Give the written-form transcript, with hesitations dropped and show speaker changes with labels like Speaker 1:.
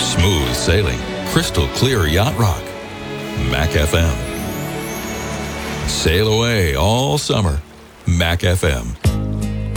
Speaker 1: Smooth sailing, crystal clear yacht rock. Mac FM. Sail away all summer. Mac FM.